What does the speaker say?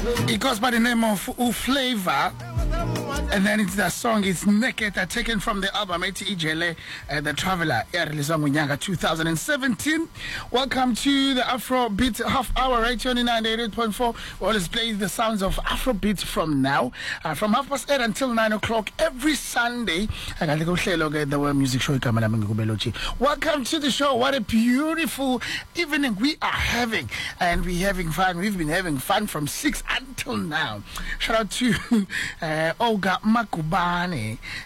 It goes by the name of Flavor. And then it's the song, it's Naked, taken from the album Eti Ijele, The Traveler, released on 2017. Welcome to the Afrobeat half hour, right here on 98.4. We always play the sounds of Afrobeat from now, from 8:30 until 9 o'clock every Sunday. The World Music Show. Welcome to the show. What a beautiful evening we are having, and we're having fun. We've been having fun from 6 until now. Shout out to Olga Makubane,